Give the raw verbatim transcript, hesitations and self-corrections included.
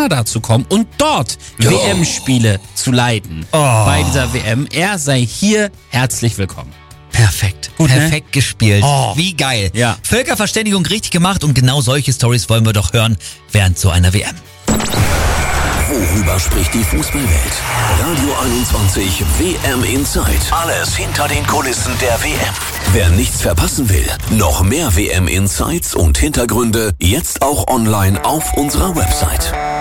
Kanada zu kommen und dort Oh. W M-Spiele zu leiten Oh. bei dieser W M. Er sei hier herzlich willkommen. Perfekt. Gut, ne? Perfekt gespielt. Oh. Wie geil. Ja. Völkerverständigung richtig gemacht und genau solche Storys wollen wir doch hören während so einer W M. Worüber spricht die Fußballwelt? Radio einundzwanzig W M Insight. Alles hinter den Kulissen der W M. Wer nichts verpassen will, noch mehr W M Insights und Hintergründe jetzt auch online auf unserer Website.